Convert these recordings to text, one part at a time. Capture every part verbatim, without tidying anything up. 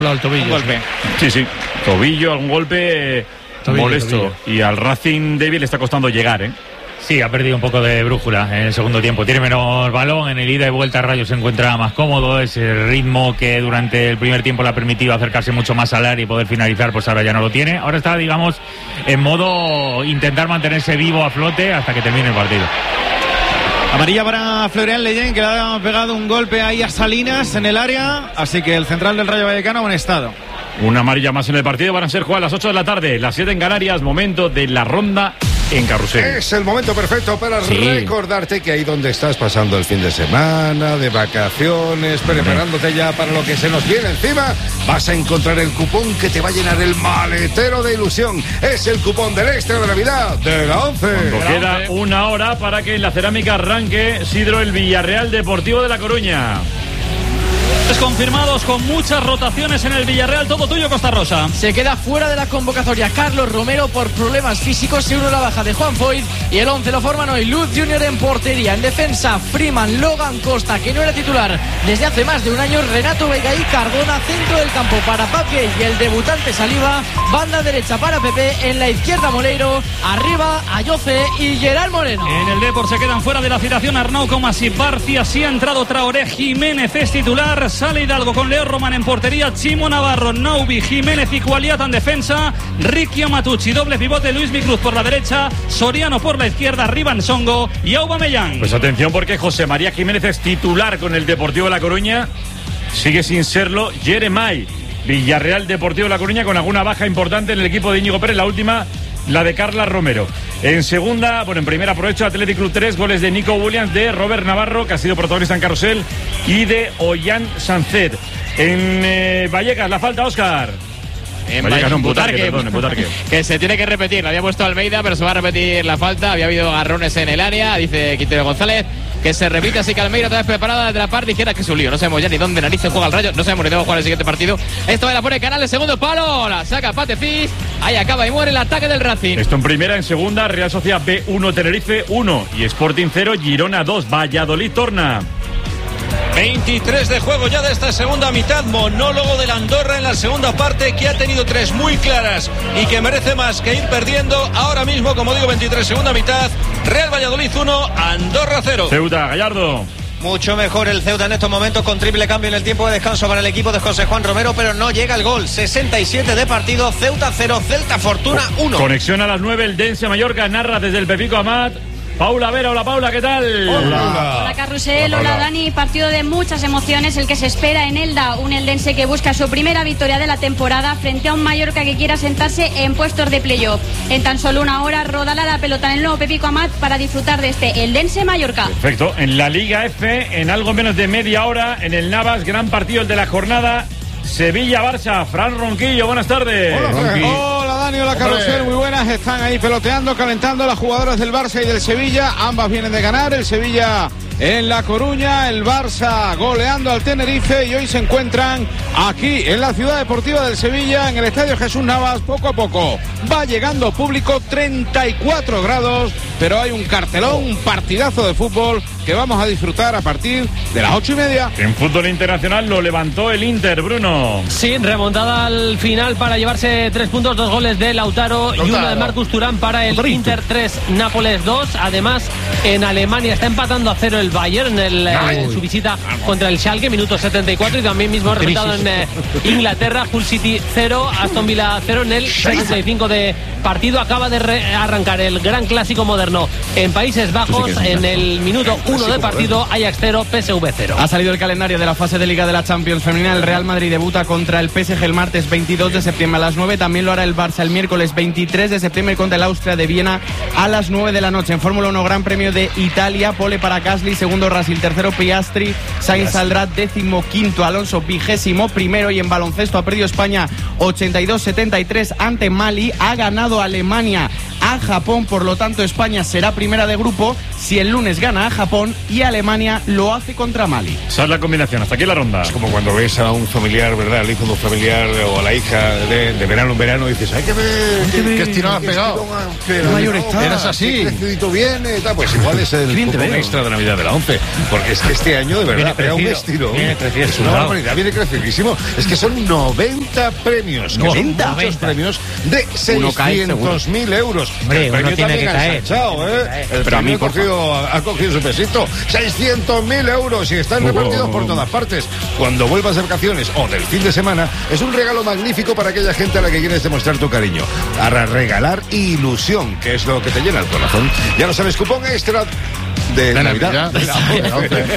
Al tobillo, un golpe. Sí, sí, tobillo, algún golpe tobillo, molesto. Tobillo. Y al Racing David le está costando llegar, ¿eh? Sí, ha perdido un poco de brújula en el segundo tiempo. Tiene menos balón, en el ida y vuelta Rayo se encuentra más cómodo. Ese ritmo que durante el primer tiempo le ha permitido acercarse mucho más al área y poder finalizar, pues ahora ya no lo tiene. Ahora está, digamos, en modo intentar mantenerse vivo a flote hasta que termine el partido. Amarilla para Florian Leyen, que le ha pegado un golpe ahí a Salinas en el área. Así que el central del Rayo Vallecano en estado. Una amarilla más en el partido. Van a ser jugadas a las ocho de la tarde, las siete en Canarias. Momento de la ronda en Carrusel. Es el momento perfecto para sí. recordarte que ahí donde estás pasando el fin de semana, de vacaciones, preparándote ya para lo que se nos viene encima, vas a encontrar el cupón que te va a llenar el maletero de ilusión. Es el cupón del extra de Navidad de la once. Cuando queda una hora para que en la cerámica arranque Sidro el Villarreal Deportivo de La Coruña. Confirmados con muchas rotaciones en el Villarreal. Todo tuyo, Costa Rosa. Se queda fuera de la convocatoria Carlos Romero por problemas físicos, se une la baja de Juan Foyt, y el once lo forman hoy Luz Junior en portería. En defensa, Freeman, Logan Costa, que no era titular desde hace más de un año, Renato Vega y Cardona. Centro del campo para Pape y el debutante Saliba. Banda derecha para Pepe, en la izquierda Moleiro, arriba Ayoce y Gerard Moreno. En el Depor se quedan fuera de la citación Arnau, Comas y Barcia. Sí ha entrado Traoré, Jiménez es titular. Sale Hidalgo con Leo Román en portería, Chimo Navarro, Naubi, Jiménez y Cualiata en defensa, Ricky Matucci, doble pivote, Luis Micruz por la derecha, Soriano por la izquierda, Rivan Songo y Aubameyang. Pues atención, porque José María Jiménez es titular con el Deportivo de La Coruña, sigue sin serlo Jeremai. Villarreal Deportivo de La Coruña con alguna baja importante en el equipo de Íñigo Pérez, la última la de Carla Romero. En segunda, bueno, en primera aprovecho Athletic Club tres, goles de Nico Williams, de Robert Navarro, que ha sido protagonista en Carrusel, y de Ollán Sancet. En eh, Vallecas, la falta, Óscar. En Vallecas, no, en Butarque, perdón, en Butarque. Que se tiene que repetir, la había puesto Almeida, pero se va a repetir la falta. Había habido agarrones en el área, dice Quintero González, que se repite, así que Almeida otra vez preparada desde la parte izquierda, que es un lío, no sabemos ya ni dónde narices juega el Rayo, no sabemos ni dónde jugar el siguiente partido. Esto me la pone Canales, segundo palo, la saca Patefis, ahí acaba y muere el ataque del Racing. Esto en primera, en segunda, Real Sociedad B uno, Tenerife uno y Sporting cero, Girona dos, Valladolid torna. veintitrés de juego ya de esta segunda mitad, monólogo del Andorra en la segunda parte, que ha tenido tres muy claras y que merece más que ir perdiendo. Ahora mismo, como digo, veintitrés segunda mitad, Real Valladolid uno, Andorra cero. Ceuta, Gallardo. Mucho mejor el Ceuta en estos momentos, con triple cambio en el tiempo de descanso para el equipo de José Juan Romero, pero no llega el gol. sesenta y siete de partido, Ceuta cero, Celta Fortuna uno. Conexión a las nueve, el Dense Mallorca, narra desde el Pepico Amat Paula Vera. Hola Paula, ¿qué tal? Hola, hola Carrusel, hola, hola Dani. Partido de muchas emociones el que se espera en Elda, un eldense que busca su primera victoria de la temporada frente a un Mallorca que quiera sentarse en puestos de playoff. En tan solo una hora rodará la pelota en el nuevo Pepico Amat para disfrutar de este eldense Mallorca. Perfecto, en la Liga F, en algo menos de media hora, en el Navas, gran partido el de la jornada, Sevilla-Barça. Fran Ronquillo, buenas tardes. Hola, hola Dani, hola Carrusel, muy buenas. Están ahí peloteando, calentando las jugadoras del Barça y del Sevilla. Ambas vienen de ganar, el Sevilla en La Coruña, el Barça goleando al Tenerife, y hoy se encuentran aquí en la ciudad deportiva del Sevilla, en el Estadio Jesús Navas. Poco a poco va llegando público, treinta y cuatro grados, pero hay un cartelón, un partidazo de fútbol que vamos a disfrutar a partir de las ocho y media. En fútbol internacional lo levantó el Inter, Bruno. Sí, remontada al final para llevarse tres puntos, dos goles de Lautaro, Lautaro. y uno de Marcus Thuram para el Lautaro. Inter tres, Nápoles dos. Además, en Alemania está empatando a cero el Bayern en, el, en su visita contra el Schalke, minuto setenta y cuatro, y también mismo resultado en eh, Inglaterra, Hull City cero, Aston Villa cero en el setenta y cinco de partido. Acaba de re- arrancar el gran clásico moderno en Países Bajos, en el minuto uno de partido, Ajax cero, P S V cero. Ha salido el calendario de la fase de Liga de la Champions femenina. El Real Madrid debuta contra el P S G el martes veintidós de septiembre a las nueve. También lo hará el Barça el miércoles veintitrés de septiembre contra el Austria de Viena a las nueve de la noche. En Fórmula uno, Gran Premio de Italia, pole para Gasly, segundo Russell, tercero Piastri, Sainz saldrá décimo quinto, Alonso vigésimo primero. Y en baloncesto ha perdido España ochenta y dos setenta y tres ante Mali, ha ganado Alemania a Japón, por lo tanto España será primera de grupo, si el lunes gana a Japón y Alemania lo hace contra Mali. Esa es la combinación, hasta aquí la ronda. Es como cuando ves a un familiar, ¿verdad? El hijo de un familiar o a la hija de, de verano en verano y dices, hay que ver, ¿Qué, qué estirón has pegado? ¿Qué mayor está? Eres así. ¿Qué crecidito viene? Tal. Pues igual es el cupón extra de Navidad de la ONCE. Porque es que este año, de verdad, pega un estirón. Es una barbaridad, viene crecidísimo. Es que son noventa premios. noventa. Muchos premios de seiscientos mil euros. Hombre, el premio uno tiene también que ha caer. ensanchado, ¿eh? El Pero a mí, premio ha cogido, ha cogido su pesito. seiscientos mil euros y están repartidos por todas partes. Cuando vuelvas de vacaciones o del fin de semana, es un regalo magnífico para aquella gente a la que quieres demostrar tu cariño. Para regalar ilusión, que es lo que te llena el corazón. Ya lo sabes, cupón extra de La Navidad. Navidad.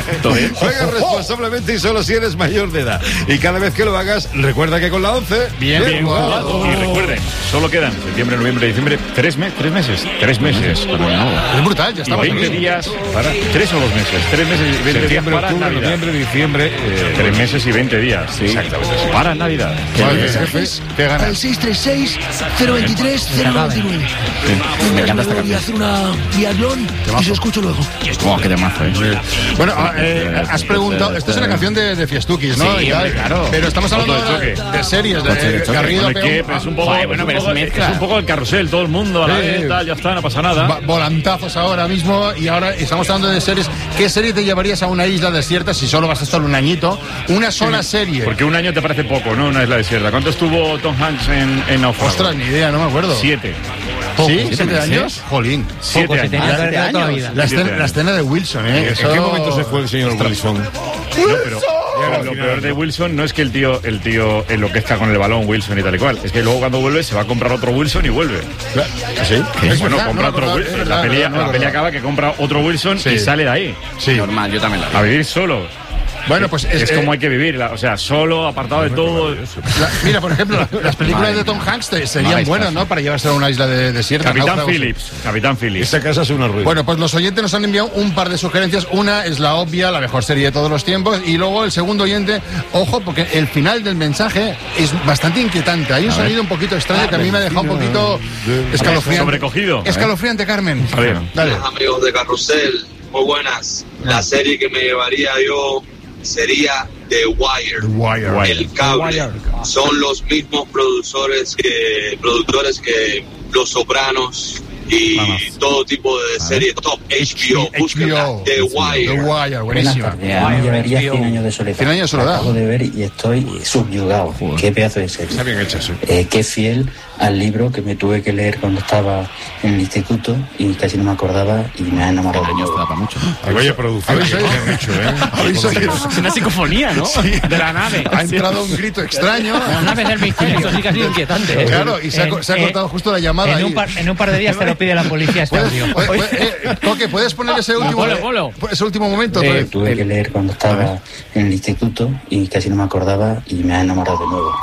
Juega responsablemente y solo si eres mayor de edad. Y cada vez que lo hagas, recuerda que con la ONCE... Bien, bien jugado. Y recuerden, solo quedan septiembre, noviembre, diciembre, tres, me tres meses. Tres meses. Es brutal, ya estamos y veinte aquí. días para tres o dos meses. Tres meses y veinte días para octubre, Navidad. noviembre, diciembre... Eh, Tres meses y veinte días. Sí. Exactamente. Para Navidad. Vale, jefe, ¿qué ganas? Al seis tres seis, cero veintitrés, cero noventa y nueve. Me encanta esta Voy a canción. hacer una diablón y se escucho luego. Oh, qué temazo, ¿eh? Bueno, eh, has preguntado, esto es una canción de, de Fiestukis, ¿no? Sí, Y tal, hombre, claro. Pero estamos hablando Otro de, choque. de series, de, Coche de choque. Garrido Bueno, pegó ¿qué? un- Pero es un poco, Joder, bueno, es un pero es poco- mezcla. es un poco el carrusel, todo el mundo a la Sí. vez, tal, ya está, no pasa nada. va- volantazos ahora mismo y ahora estamos hablando de series. ¿Qué serie te llevarías a una isla desierta si solo vas a estar un añito? Una sola serie. Porque un año te parece poco, ¿no? Una isla desierta. ¿Cuánto estuvo Tom Hanks en, en Náufrago? Ostras, ni idea, no me acuerdo. Siete. ¿Sí? ¿Siete ¿Siete meses? años? Jolín. Siete Poco, se años. tenía que haber quedado toda la vida. La Siete escena, la años. escena de Wilson, ¿eh? ¿En Eso- qué momento se fue el señor Wilson? No, pero, pero lo peor de Wilson no es que el tío el tío enloquezca con el balón Wilson y tal y cual. Es que luego cuando vuelve se va a comprar otro Wilson y vuelve. ¿Sí? Es Bueno, verdad, compra no me otro acordaba, Wilson. es verdad, La peli, no me la peli acordaba. acaba que compra otro Wilson Sí. y sale de ahí. Sí. Normal, yo también la vi. A vivir solo. Bueno, pues es, Es eh, como hay que vivir. la- O sea, solo, apartado de todo. la- mira, por ejemplo, la- las películas Madre de Tom mía. Hanks te- serían Madre buenas, mía. ¿no? Para llevarse a una isla de, desierta. Capitán náufragos. Phillips. Capitán Phillips. Esta casa es una ruina. Bueno, pues los oyentes nos han enviado un par de sugerencias. Una es la obvia, la mejor serie de todos los tiempos. Y luego el segundo oyente, ojo, porque el final del mensaje es bastante inquietante. Hay un sonido un poquito extraño que a mí me ha dejado un poquito escalofriante. Sobrecogido. Escalofriante, Carmen. A ver. Dale. Amigos de Carrusel, muy buenas. La serie que me llevaría yo sería The Wire. Wire. El cable. Son los mismos productores que productores que Los Sopranos y todo tipo de series top. H B O. Búsquenla. The Wire. The Wire, buenísima. A mí me llevaría cien años de soledad. cien años de soledad. Acabo de ver y estoy subyugado. Qué pedazo de serie. Está bien hecha, sí. Eh, qué fiel al libro que me tuve que leer cuando estaba en el instituto y casi no me acordaba y me ha enamorado de nuevo. Ay, vaya producción ¿Habéis que oído? han hecho, ¿eh? ¿Habéis oído? Es una psicofonía, ¿no? De la nave. Ha entrado un grito extraño. La nave del misterio. Esto sí que ha sido inquietante. ¿eh? Claro, y se ha, co- se ha En- cortado justo la llamada En ahí. un, par, en un par de días te lo pide la policía este ¿Puedes, audio. puede- puede- eh, Coque, ¿puedes poner ese último, Bolo, bolo. ese último momento? otra vez? Tuve que leer cuando estaba en el instituto y casi no me acordaba y me ha enamorado de nuevo.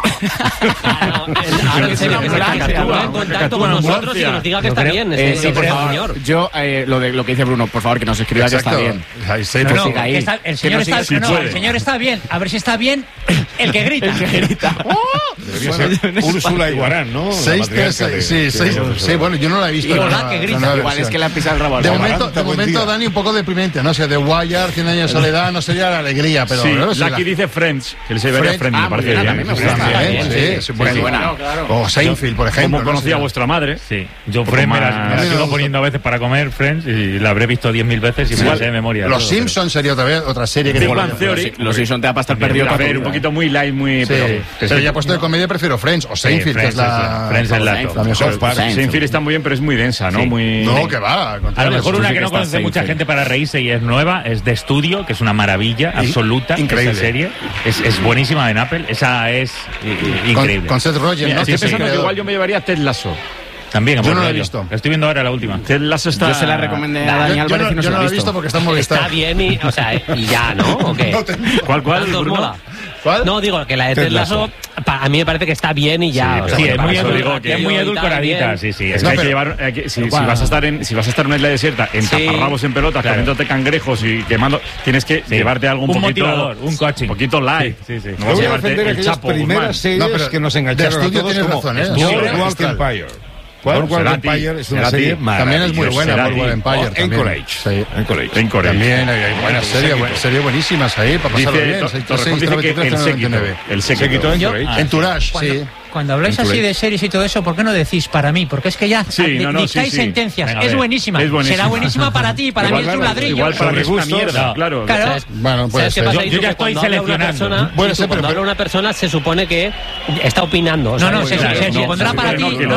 Ahora en serio, que se actúa en contacto con nosotros y que nos diga que está bien. Eh, este sí, por favor. señor. Yo, eh, lo, de, lo que dice Bruno, por favor, que nos escriba que está Exacto. bien. Ahí sí, No, pues no, sí. siga ahí. que está- el Que señor no está, siga- no, sí puede. el señor está bien. A ver si está bien el que grita. El que grita. Debería ser Úrsula Iguarán, ¿no? La Seis, tres, matriarca de- seis, sí, seis, de- sí, bueno, yo no la he visto. Y la hola, nueva- que la grita. nueva Igual es versión. que le ha pisado el rabo al De chaval. momento, de buen momento día. Dani, un poco deprimente, ¿no? O sea, The Wire, cien años de soledad, no sería la alegría, pero... Sí, ¿no? Sí, Lucky la- dice Friends, que les llevaría Friends. Friends, Ah, me parece muy bien, bien. también me gusta. También, Bien, sí, sí, es sí, buena. sí, buena. O Seinfeld, por ejemplo. Como conocía ¿no? Sí. vuestra madre. Sí, yo Friends me la, me la sigo poniendo a veces para comer, Friends, y la habré visto diez mil veces y me la sé de memoria. Los todo, Simpsons sería otra vez otra serie que Big te Bang mola. Theory. Los Simpsons te va a pasar También, perdido a toda tu ver, vida, un ¿eh? poquito muy light, muy... Sí, pero- pero ya puesto de comedia prefiero Friends o Seinfeld, que Friends, es la... sí, sí. Friends es la Seinfeld. top. la mejor. South Park. Seinfeld está muy bien, pero es muy densa, ¿no? Sí. Muy... No, que va. al A contrario, lo mejor sí, una sí que no está conoce mucha Seinfeld. gente para reírse y es nueva es de Estudio, que es una maravilla absoluta. increíble. Esa serie es, es buenísima en Apple. Esa es i- i- Con, increíble. con Seth Rogen, Mira, ¿no? estoy Que es el pensando que creador. igual yo me llevaría a Ted Lasso. También, Yo por no la he rollo. visto. La estoy viendo ahora la última. Ted Lasso está... Yo se la recomendé a Yo- Dani yo Álvarez no- y no yo se no la la ha he visto visto. porque está en Movistar. Está bien y, o sea, y ya, ¿no? ¿O qué? ¿Cuál, cuál, ¿Tanto os Bruno? mola? ¿Cuál? No, digo que la de Ted Ted Lasso, pa- a mí me parece que está bien y ya. Sí, o sea, Sí, que es para muy, eso edul- digo que es muy y tal, edulcoradita. bien. Sí, sí. Es es que hay que- que llevar, hay que- si, si Bueno. vas a estar en, si vas a estar en una isla desierta, en Sí. taparrabos en pelotas, Claro. comiéndote cangrejos y quemando, tienes que Sí. llevarte algo un, Un poquito, motivador, un coaching. un poquito light. Sí, sí, sí. No Yo vas a voy a llevarte defender el aquellas Chapo Guzmán. primeras series No, pero que nos de engancharon a Estudio todos tienes como razón, ¿eh? Boardwalk Boardwalk Empire. Boardwalk Empire es una serie también es muy buena. Boardwalk Empire. Encourage. Sí. Encourage. Encourage. También hay buenas series, series buenísimas ahí para pasarlo bien. Torrejón dice que el séquito. El séquito. Entourage, sí. Cuando habláis así de series y todo eso, ¿por qué no decís para mí? Porque es que ya sí, no, no, dictáis sí, sí. sentencias. Venga, es, buenísima. es buenísima. Será buenísima para ti, para igual, mí es un ladrillo. Igual para mí es una mierda, no. claro. claro. Bueno, puede ser. Yo, yo ya estoy seleccionando. Puede ser, pero cuando habla una persona se supone que está opinando. No, no, se supondrá para ti. No,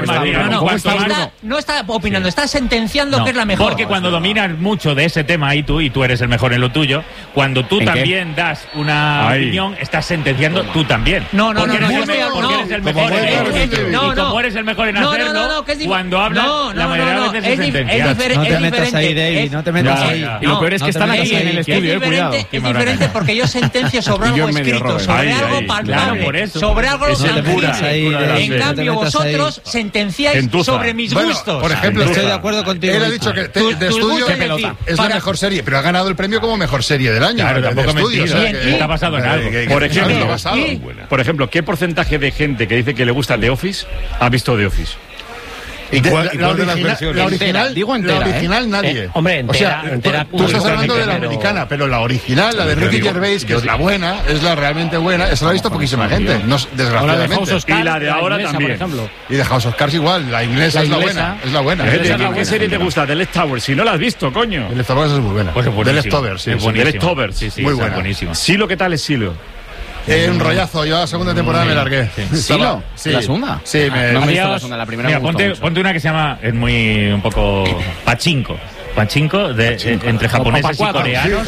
no, no está opinando, está sentenciando que es la mejor. Porque cuando dominas mucho de ese tema y tú, y tú eres el mejor en lo tuyo, cuando tú también das una opinión, estás sentenciando tú también. No, no, no, porque eres el mejor. No, y como eres el mejor en no, hacerlo, no, no, que es cuando hablas, no, no, la mayoría no, no, de veces es, es sentencias. es diferente. No te metas ahí, David, no te metas ahí. Y lo peor es que están aquí en el estudio, eh, cuidado. Es diferente porque yo sentencio sobre algo escrito, sobre algo palpable, sobre algo tangible. En cambio, vosotros sentenciáis sobre mis gustos. Por ejemplo, estoy de acuerdo contigo. Él ha dicho que de estudio es la mejor serie, pero ha ganado el premio como mejor serie del año. Claro, tampoco mentiras. Está basado en algo. Por ejemplo, por ejemplo, ¿qué porcentaje de gente que dice que le gusta The Office ha visto The Office? ¿Y cuál, la, cuál de las original, versiones? la original, digo entera, la original ¿eh? nadie. Eh, hombre, entera, o sea, entera, tú estás hablando de la pero... americana, pero la original, la de Ricky Gervais, que es la buena, es la realmente buena, esa la ha visto poquísima gente, no, desgraciadamente. Y la de ahora también. Y de House of Cards igual, la inglesa es la buena, es la buena. ¿Qué serie te gusta? The Leftovers, si no la has visto, coño. The Leftovers es muy buena. The Leftovers, sí. The Leftovers, sí, sí, muy buena. Buenísimo. Silo, ¿qué tal es Silo? Eh, un rollazo, yo la segunda temporada me largué. ¿Silo? Sí. ¿La segunda? Sí, me... No me he visto la segunda, la primera Mira, me gustó ponte, mucho. ponte una que se llama, es muy, un poco pachinko. Pachinko, de, eh, entre japoneses y coreanos.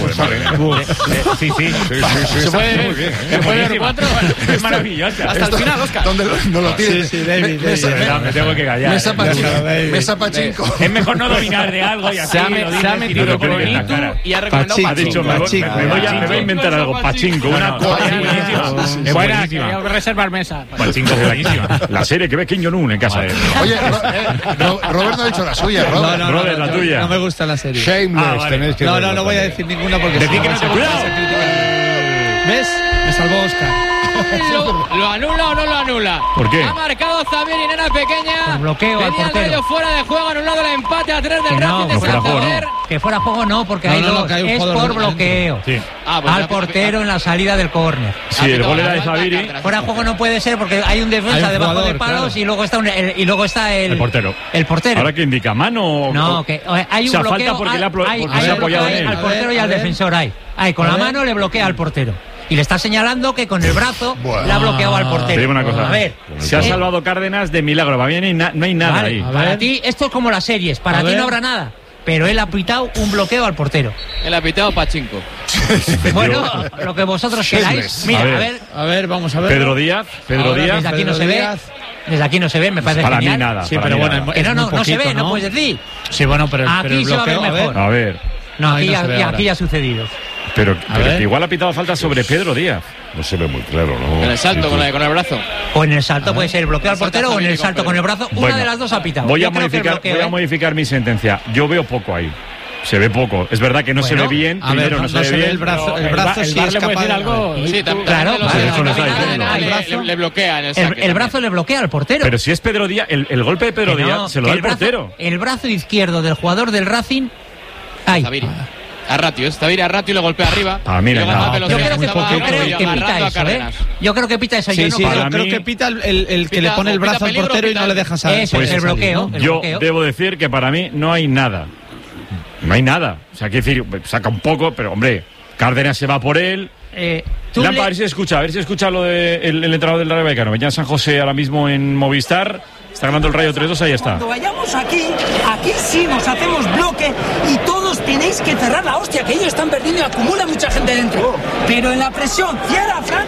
Sí, sí. Se puede, se puede ver cuatro. Es maravillosa. Hasta el final, Oscar. ¿Dónde lo, no lo tienes? Sí, sí, David. Mesa, De verdad, me tengo que callar. Mesa eh. pachinko. Mesa pachinko. Es mejor no dominar de algo y así lo dices y no lo pones en la cara. Y ha recomendado Ha dicho, me voy, me voy a, me voy a inventar algo. Pachinko, una cosa. Es buenísima. Es buenísima. reservar mesa. Pachinko es buenísima. La serie que ve Kim Jong-un en casa. Oye, eh, Robert no ha dicho la suya, Robert. No, no, Robert, la tuya. No me gusta la serie. Shameless, tenéis que No, verlo no, no voy a también. decir ninguna porque... Decid si que no no te vas a gusta. ser crítico. ¿Ves? Me salvó Oscar. ¿Lo, ¿Lo anula o no lo anula? ¿Por qué? Ha marcado Xavier y Nena Pequeña. Por bloqueo al Venía el portero. Rayo fuera de juego, anulado el empate a tres del Que no, Racing de que fuera Santander. Que fuera juego no, porque No, hay no, no, dos. que hay un Es jugador por dentro. bloqueo. Sí. Ah, pues Al ya- portero en la salida del córner. Sí, el gol era de Zaviri. Fuera juego no puede ser porque hay un defensa Hay un debajo jugador, de palos claro. y luego está un- el, y luego está el, El portero. El portero. ¿Ahora que indica? ¿Mano o.? No, que eh, hay O un sea, bloqueo. falta porque le ha apro- hay, porque hay se ha un apoyado bloqueo en él. al portero A ver, y a al ver. defensor. Hay. Hay, con A la ver. mano le bloquea al portero. Y le está señalando que con el brazo Bueno. le ha bloqueado al Te portero. digo una cosa. A ver. Se ha eh, salvado Cárdenas de milagro. Va bien y na- no hay nada vale, ahí. para ti, esto es como las series. Para A ti ver. no habrá nada. Pero él ha pitado un bloqueo al portero. El apitado Pachinko. Bueno, lo que vosotros queráis. Mira, A a ver. ver. A ver, vamos a ver. Pedro Díaz. Pedro Ahora Díaz. Desde aquí no Pedro se ve. Díaz. Desde aquí no se ve, me parece Para genial. mí nada. Sí, para pero mí bueno, nada. Que no, es no, muy no se poquito, ve, no ¿no? puedes decir. Sí, bueno, pero, Aquí pero el se va a ver bloqueo, mejor. A ver. No, Ahí aquí, no ya, se ve y ahora. aquí ya ha sucedido. Pero, pero ver. que igual ha pitado falta sobre Pedro Díaz. No se ve muy claro, ¿no? En el salto con el, con el brazo. O en el salto puede ser el bloqueo al Salta portero o en Xavier el con salto Pedro. con el brazo. Una Bueno, de las dos ha pitado. Voy a, Yo creo que el modificar, bloqueo, voy a ¿eh? modificar mi sentencia. Yo veo poco ahí. Se ve poco. Es verdad que no Bueno, se ve bien. A ver, Primero no, no, se no ve se ve bien. el brazo, el el brazo va- el sí VAR es le puede capaz decir de- algo. Sí, tam- Claro, también lo vale, sé. eso lo está Le- diciendo. le- El brazo. Le bloquea en el El, saque. el brazo le bloquea al portero. Pero si es Pedro Díaz, el, el golpe de Pedro Que no, Díaz se lo que da el el brazo- portero. El brazo izquierdo del jugador del Racing. Ay. Zaviri. A Ratio, es Zaviri a Ratio y le golpea arriba. Ah, mira, Y luego no, Zapelosea Yo creo que, estaba yo creo que agarrando pita a eso, ¿eh? Cárdenas. Yo creo que pita eso. Sí, yo no sí, creo- yo Para creo mí- que pita el, el- el que Pita- le pone el pita brazo al peligro, portero y pita- no le deja salir. Eso, Pues el salir, bloqueo. ¿no? El Yo bloqueo. debo decir que para mí no hay nada. No hay nada. O sea, quiero decir, saca un poco, pero hombre, Cárdenas se va por él. Eh, tú Lampa, le- a ver si escucha, a ver si escucha lo del de el, el entrenador del Rayo Vallecano. Venía San José ahora mismo en Movistar. Está ganando el Rayo tres dos, ahí está. Cuando vayamos aquí, aquí sí nos hacemos bloque y todos tenéis que cerrar la hostia, que ellos están perdiendo y acumula mucha gente dentro. Pero en la presión, cierra, Fran,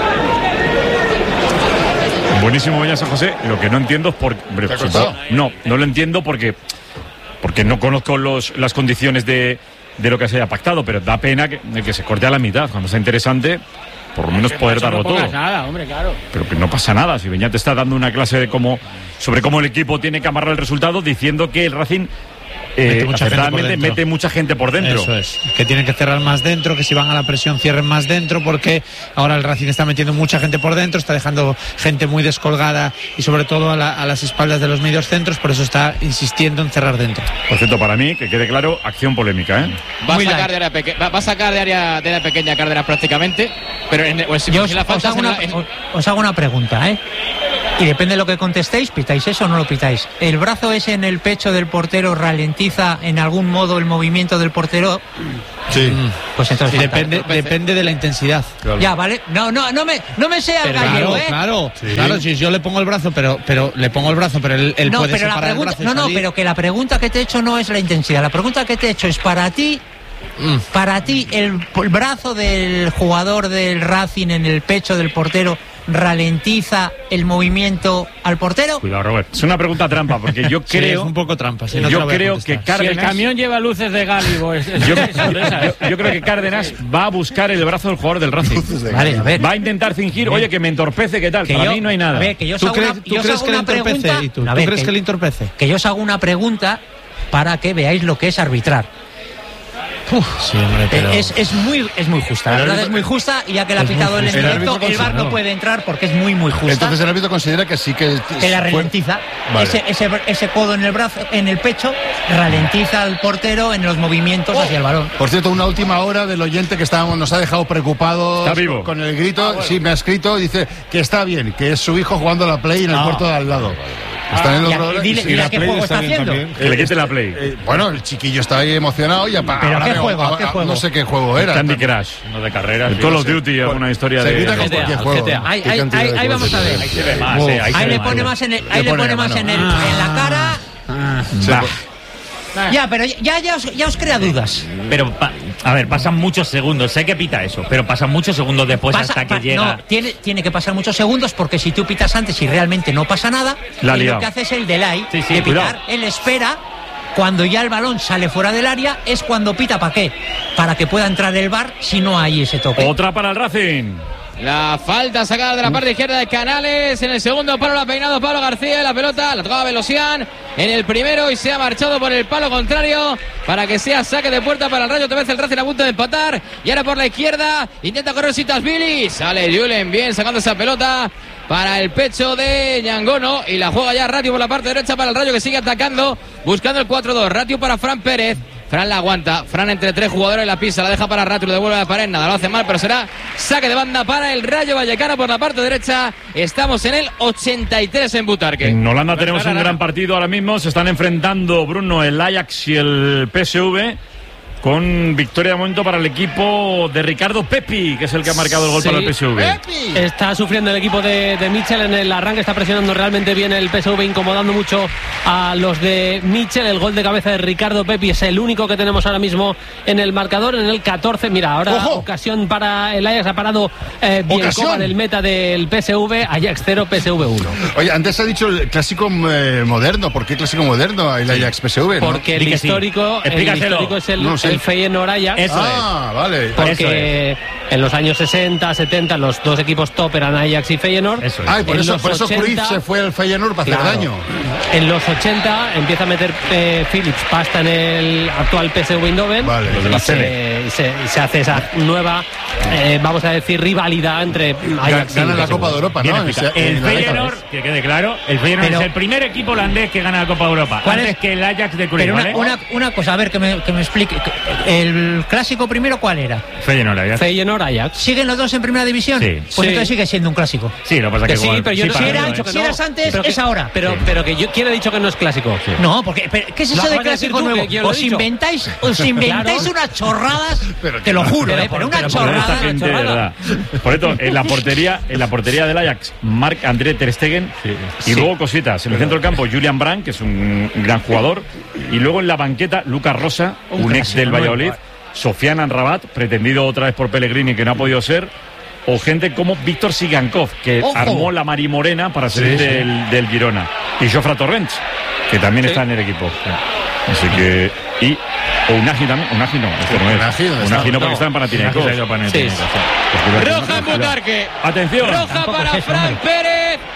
Buenísimo Beñat San José. Lo que no entiendo es por hombre, ¿Te ha pues, costado? no, no lo entiendo porque porque no conozco los, las condiciones de, de lo que se haya pactado, pero da pena que, que se corte a la mitad. Cuando sea interesante, por lo menos poder darlo todo. Nada, hombre, claro. Pero que no pasa nada. Si Beñat está dando una clase de cómo, sobre cómo el equipo tiene que amarrar el resultado, diciendo que el Racing Eh, mete, mucha gente mete, mete mucha gente por dentro. Eso es, que tienen que cerrar más dentro, que si van a la presión cierren más dentro, porque ahora el Racing está metiendo mucha gente por dentro, está dejando gente muy descolgada y sobre todo a, la, a las espaldas de los medios centros, por eso está insistiendo en cerrar dentro. Por cierto, para mí, que quede claro, acción polémica, ¿eh? Va a sacar, de área, peque va, va a sacar de área de área pequeña Cárdenas prácticamente, pero en, pues, Yo si os, la falta os, hago una, en... os hago una pregunta, ¿eh? Y depende de lo que contestéis, ¿pitáis eso o no lo pitáis? ¿El brazo ese en el pecho del portero ralentiza en algún modo el movimiento del portero? Sí. Pues entonces depende, depende de la intensidad. Claro. Ya, vale. No, no, no me, no me sea el gallego, claro, ¿eh? Claro, sí. Claro, si yo le pongo el brazo, pero, pero le pongo el brazo, pero él, él no, puede pero la separar pregunta, el brazo y no, no, salir. pero que la pregunta que te he hecho no es la intensidad. La pregunta que te he hecho es para ti. Mm. Para ti, el, el brazo del jugador del Racing en el pecho del portero ralentiza el movimiento al portero. Cuidado, Robert. Es una pregunta trampa, porque yo creo. Sí, es un poco trampa. Si no yo creo que Cárdenas. Si el camión lleva luces de Gálibo. Es, es, yo, es yo, yo creo que Cárdenas va a buscar el brazo del jugador del Racing. Vale, a ver. Va a intentar fingir, oye, que me entorpece, ¿qué tal? Que Para yo, mí no hay nada. A ver, que yo ¿Tú os hago crees, una, ¿tú yo crees os hago que le una entorpece? pregunta. ¿Y tú, a ¿tú ver, crees que, que le entorpece? Que yo os hago una pregunta para que veáis lo que es arbitrar. Uf, sí, hombre, pero... es, es, muy, es muy justa, la verdad es muy justa, y ya que la ha pitado el en directo, el V A R no puede entrar porque es muy, muy justa. Entonces el árbitro considera que sí que... Que la ralentiza. Vale. Ese, ese, ese codo en el brazo, en el pecho, ralentiza al portero en los movimientos oh. hacia el balón. Por cierto, una última hora del oyente que estábamos, nos ha dejado preocupados vivo. con el grito. Ah, bueno. Sí, me ha escrito, dice que está bien, que es su hijo jugando a la Play en el ah. puerto de al lado. Ah, en los ya, y dile, y dile qué juego está haciendo. Que le quite la Play. Eh, bueno, el chiquillo está ahí emocionado y apa, ¿Pero ahora qué me, juego? a, ¿Qué a, juego? No sé qué juego era. Candy Crush, no de carreras. El Call of Duty, alguna historia se de. grita con cualquier juego. Ahí, ahí, ahí, ahí vamos a ver. Ahí se ve más, eh, ahí, ahí se le ve pone más, más en el, ahí le pone más en, el, ah, en la cara. Ah, ah. Ya, pero ya, ya, os, ya os crea dudas. Pero, pa, a ver, pasan muchos segundos. Sé que pita eso, pero pasan muchos segundos después pasa, hasta que pa, llega. No, tiene, tiene que pasar muchos segundos porque si tú pitas antes y realmente no pasa nada, la lo que hace es el delay sí, sí, de pitar. Cuidado. Él espera. Cuando ya el balón sale fuera del área es cuando pita. ¿Para qué? Para que pueda entrar el V A R si no hay ese toque. Otra para el Racing. La falta sacada de la parte izquierda de Canales. En el segundo palo la ha peinado Pablo García. La pelota la tocaba Velosian en el primero y se ha marchado por el palo contrario para que sea saque de puerta para el Rayo. Otra vez el Racing a punto de empatar. Y ahora por la izquierda intenta correr Sitasvili. Sale Julen bien sacando esa pelota para el pecho de Ñangono. Y la juega ya Ratio por la parte derecha para el Rayo, que sigue atacando, buscando el cuatro dos. Ratio para Fran Pérez. Fran la aguanta, Fran entre tres jugadores la pisa, la deja para Ratio, lo devuelve a la pared, nada, lo hace mal, pero será saque de banda para el Rayo Vallecano por la parte derecha. Estamos en el ochenta y tres en Butarque. En Holanda tenemos un gran partido ahora mismo, se están enfrentando, Bruno, el Ajax y el P S V, con victoria de momento para el equipo de Ricardo Pepi, que es el que ha marcado el gol sí. para el P S V. ¡Pepi! Está sufriendo el equipo de, de Mitchell en el arranque, está presionando realmente bien el P S V, incomodando mucho a los de Mitchell. El gol de cabeza de Ricardo Pepi es el único que tenemos ahora mismo en el marcador, en el catorce. Mira, ahora ¡ojo! Ocasión para el Ajax, ha parado eh, Bielkova del meta del P S V, Ajax cero, P S V uno. Oye, antes ha dicho el clásico eh, moderno. ¿Por qué clásico moderno el Ajax P S V? ¿no? Porque el histórico, sí. el histórico es el, no, sí. el Feyenoord Ajax. Eso ah, es. Vale. Porque es. En los años sesenta, setenta los dos equipos top eran Ajax y Feyenoord. Eso es. Ah, y por, eso, por eso Cruyff se fue al Feyenoord para claro. hacer daño. En los ochenta empieza a meter eh, Phillips pasta en el actual P S V Eindhoven. Vale, los de la y, se, y, se, y se hace esa nueva, eh, vamos a decir, rivalidad entre Ajax gana y la Copa de Europa, ¿no? El, el Feyenoord, que quede claro, el Feyenoord es el primer equipo holandés que gana la Copa de Europa. Antes es? que el Ajax de Cruyff. Pero una, ¿vale? una, una cosa, a ver, que me, que me explique. ¿El clásico primero cuál era? Feyenoord Ajax. Feyenoord Ajax. ¿Siguen los dos en primera división? Sí. Pues sí. entonces sigue siendo un clásico. Sí, lo que pasa es que, que sí, igual, pero yo sí, no si, sí, era, no, si eras antes, pero que, es ahora. Pero, sí. pero que yo quiero dicho que no es clásico. Sí. No, porque pero, ¿qué es eso de clásico nuevo? Os inventáis, os inventáis claro. unas chorradas, pero te lo juro, pero, eh, pero una chorrada. Gente, una chorrada. Por esto, en la portería, en la portería del Ajax, Marc-André ter Stegen, sí. y sí. luego cositas. En el centro del campo, Julian Brandt, que es un gran jugador, y luego en la banqueta, Lucas Rosa, un, un ex del Valladolid, Sofiane Amrabat, pretendido otra vez por Pellegrini, que no ha podido ser, o gente como Víctor Sigankov, que Ojo. armó la Mari Morena para salir sí, sí. Del, del Girona, y Jofra Torrents, que también sí. está en el equipo. Así que... Y o Unagi también, Unagi no, esto no es. Unagi, Unagi no, porque está en Panathinaikos. Sí. Roja en Butarque. Atención. Roja para Fran Pérez.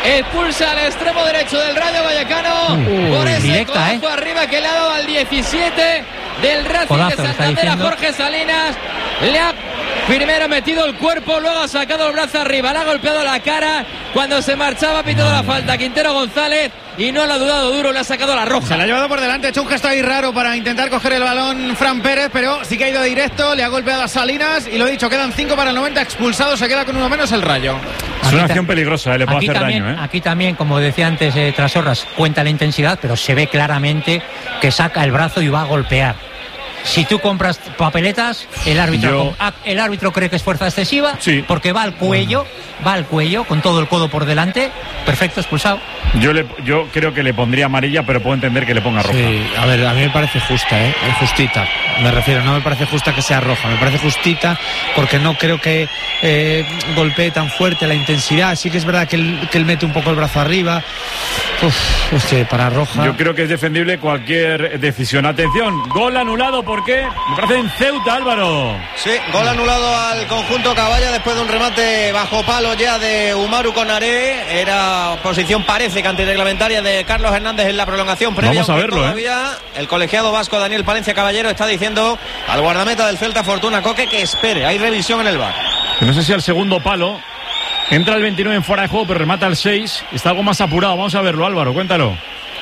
expulsa al extremo derecho del Rayo Vallecano uh, por ese directa, codazo ¿eh? arriba que le ha dado al diecisiete del Racing Codazo, de Santander a Jorge Salinas. Le ha primero metido el cuerpo, luego ha sacado el brazo arriba, le ha golpeado la cara cuando se marchaba, ha pitado la falta Quintero González y no lo ha dudado duro, le ha sacado la roja. Se la ha llevado por delante, ha hecho un gesto ahí raro para intentar coger el balón Fran Pérez, pero sí que ha ido directo, le ha golpeado a Salinas y lo he dicho, quedan cinco para el noventa, expulsado, se queda con uno menos el Rayo. Es una acción peligrosa, ¿eh? Le puede aquí hacer también, daño, ¿eh? Aquí también, como decía antes eh, Trasorras, cuenta la intensidad, pero se ve claramente que saca el brazo y va a golpear. Si tú compras papeletas, el árbitro, Yo... el árbitro cree que es fuerza excesiva, sí, porque va al cuello, va al cuello con todo el codo por delante, perfecto, expulsado. Yo, le, yo creo que le pondría amarilla, pero puedo entender que le ponga roja. Sí, a ver, a mí me parece justa, ¿eh? Justita, me refiero, no me parece justa que sea roja, me parece justita porque no creo que eh, golpee tan fuerte la intensidad. Sí que es verdad que él, que él mete un poco el brazo arriba. Uf, es que para roja... Yo creo que es defendible cualquier decisión. Atención, gol anulado, ¿por qué? Me parece en Ceuta, Álvaro. Sí, gol anulado al conjunto Caballa después de un remate bajo palo ya de Umaru Konaré. Era posición, parece que antirreglamentaria de Carlos Hernández en la prolongación previa. Vamos a verlo, todavía ¿eh? El colegiado vasco Daniel Palencia Caballero está diciendo al guardameta del Celta, Fortuna Coque, que espere, hay revisión en el V A R. No sé si al segundo palo entra el veintinueve en fuera de juego, pero remata el seis. Está algo más apurado. Vamos a verlo, Álvaro, cuéntalo.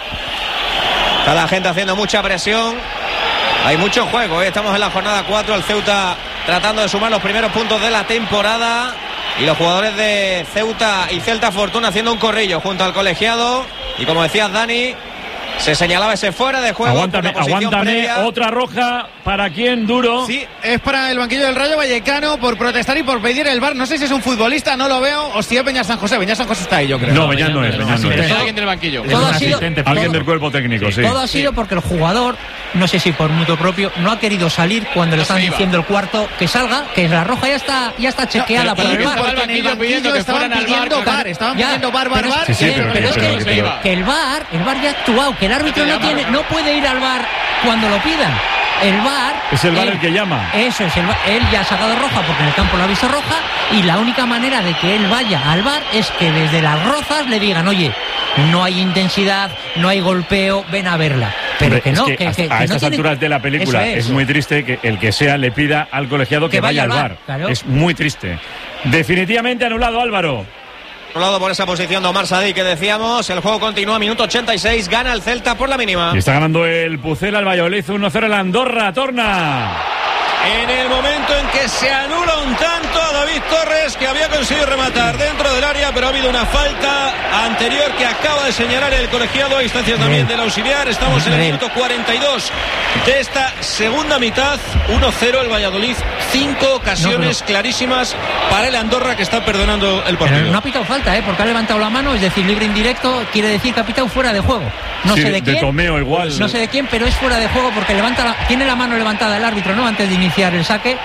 Está la gente haciendo mucha presión. Hay mucho juego, ¿eh? Estamos en la jornada cuatro. El Ceuta tratando de sumar los primeros puntos de la temporada. Y los jugadores de Ceuta y Celta Fortuna haciendo un corrillo junto al colegiado. Y como decías, Dani, se señalaba ese fuera de juego. Aguántame, aguántame. Previa. Otra roja. ¿Para quién, Duro? Sí, es para el banquillo del Rayo Vallecano por protestar y por pedir el V A R. No sé si es un futbolista, no lo veo, o si es Beñat San José. Beñat San José está ahí, yo creo. No, Beñat no es. Beñat no es. Alguien del banquillo. Todo ha sido, Alguien todo, del cuerpo técnico, sí. Todo ha sido porque el jugador, no sé si por mutuo propio, no ha querido salir cuando le están diciendo el cuarto que salga, que la roja ya está ya está chequeada no, por el V A R. Porque en el banquillo estaban pidiendo V A R, estaban pidiendo V A R, V A R, V A R. Sí, sí, pero, pero es pero, que, pero, que el V A R, el V A R ya ha actuado, que el árbitro no tiene, no puede ir al V A R cuando lo pidan. El V A R es el V A R él, el que llama. Eso es, el, él ya ha sacado roja porque en el campo lo ha visto roja y la única manera de que él vaya al V A R es que desde las rozas le digan, oye, no hay intensidad, no hay golpeo, ven a verla. Pero Hombre, que no, es que, que, a, que, a que estas no tiene... alturas de la película es. es muy triste que el que sea le pida al colegiado que, que vaya, vaya al al V A R. claro. Es muy triste. Definitivamente anulado, Álvaro. Anulado por esa posición de Omar Sadí que decíamos. El juego continúa, minuto ochenta y seis, gana el Celta por la mínima. Y está ganando el Pucel al Valladolid uno cero el Andorra, Torna. En el momento en que se anula un tanto a David Torres, que había conseguido rematar dentro del área, pero ha habido una falta anterior que acaba de señalar el colegiado a instancia también del auxiliar. Estamos en el minuto cuarenta y dos de esta segunda mitad. uno cero el Valladolid. Cinco ocasiones no, clarísimas para el Andorra, que está perdonando el partido. Pero no ha pitado falta, ¿eh? Porque ha levantado la mano, es decir, libre indirecto, quiere decir que ha pitado fuera de juego. No sí, sé de, de quién. De Tomeo igual. No sé de quién, pero es fuera de juego porque levanta la, tiene la mano levantada el árbitro, ¿no? Antes de iniciar el saque.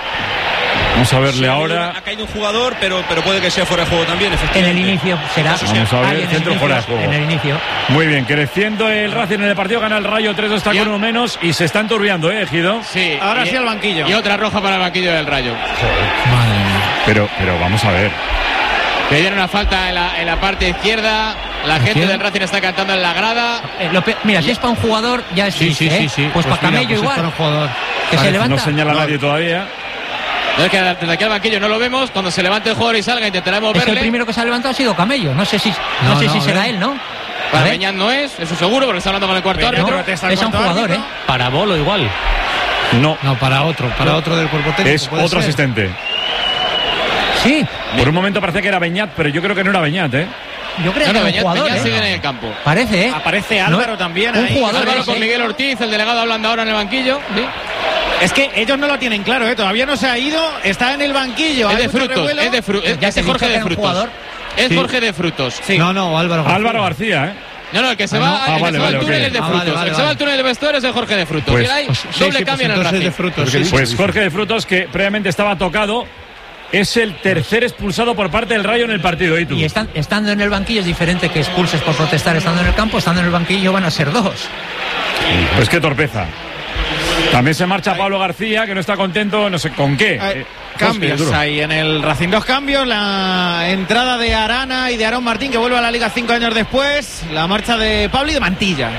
Vamos a verle sí, ahora. Ha caído un jugador, pero, pero puede que sea fuera de juego también, En el inicio será. Vamos a ver el centro inicio, fuera de juego. En el inicio. Muy bien, creciendo el Racing en el partido, gana el Rayo tres dos, está con uno menos y se está enturbiando, ¿eh, Ejido? Sí. Ahora y, sí al banquillo. Y otra roja para el banquillo del Rayo. Madre mía. Pero, pero vamos a ver. Le dieron una falta en la, en la parte izquierda. La gente ¿Quién? del Racing está cantando en la grada. Eh, lo pe... Mira, si es para un jugador, ya es sí, triste, sí, ¿eh? sí, sí. Pues, pues para mira, Camello pues igual. Es para un jugador. Que Parece, se levanta. No señala no. nadie todavía. No, es que desde aquí al banquillo no lo vemos. Cuando se levante el jugador y salga, intentaremos Es que verle. el primero que se ha levantado ha sido Camello. No sé si, no, no sé no, si a será ver. él, ¿no? Para ver. Beñat no es, eso seguro, porque está hablando con el cuarto Beñat árbitro. protesta al Es un cuarto jugador, árbitro. ¿eh? Para Bolo igual. No, No, para otro, para No. otro del cuerpo técnico. es puede otro ser. asistente. Sí, Por un momento parece que era Beñat, pero yo creo que no era Beñat, ¿eh? yo creo No, que no, es un Beñat, jugador, Beñat ¿eh? sigue en el campo. Parece, ¿eh? Aparece Álvaro No, también un ahí. jugador Álvaro ese. con Miguel Ortiz, el delegado hablando ahora en el banquillo. ¿Sí? Es que ellos no lo tienen claro, ¿eh? Todavía no se ha ido, está en el banquillo. Es hay de mucho frutos, revuelo. es de frutos. Ya Es te de he Jorge dicho que de era un Frutos. jugador. Es Sí. Jorge de Frutos. Sí. No, no, Álvaro García. Álvaro García, ¿eh? No, no, el que se Ah, va, no. el Ah, que vale, se va vale, al túnel ok. es de Ah, Frutos. vale, vale, el que se va vale. al túnel de vestuarios es Jorge de Frutos. Pues- y hay Pues, sí, doble sí, cambio pues en el entonces Racing. de frutos. Pues sí, sí, sí. Jorge de Frutos, que previamente estaba tocado, es el tercer expulsado por parte del Rayo en el partido. ¿Y tú? Y están, estando en el banquillo es diferente que expulses por protestar estando en el campo. Estando en el banquillo van a ser dos. Pues qué torpeza. También se marcha Pablo García, que no está contento, no sé con qué. Eh, Cambios hay en el Racing, dos cambios, la entrada de Arana y de Aarón Martín, que vuelve a la Liga cinco años después, la marcha de Pablo y de Mantilla.